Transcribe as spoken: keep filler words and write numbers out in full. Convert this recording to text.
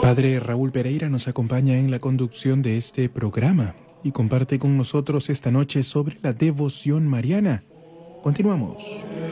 Padre Raúl Pereira nos acompaña en la conducción de este programa y comparte con nosotros esta noche sobre la devoción mariana. Continuamos.